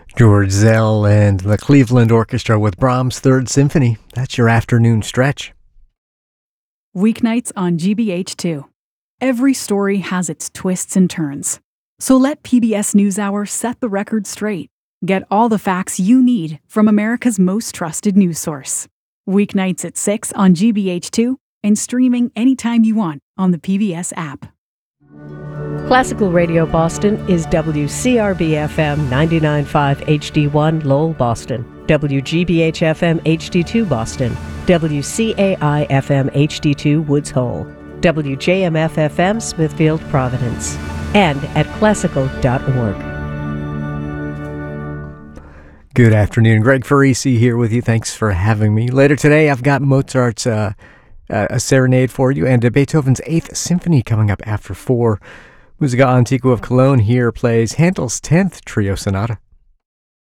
George Zell and the Cleveland Orchestra with Brahms' Third Symphony. That's your afternoon stretch. Weeknights on GBH2. Every story has its twists and turns. So let PBS NewsHour set the record straight. Get all the facts you need from America's most trusted news source. Weeknights at 6 on GBH2 and streaming anytime you want on the PBS app. Classical Radio Boston is WCRB-FM 99.5 HD1 Lowell, Boston, WGBH-FM HD2 Boston, WCAI-FM HD2 Woods Hole, WJMF-FM Smithfield, Providence, and at classical.org. Good afternoon. Greg Farisi here with you. Thanks for having me. Later today, I've got Mozart's a serenade for you and Beethoven's 8th Symphony coming up after 4. Musica Antiqua of Cologne here plays Handel's 10th Trio Sonata.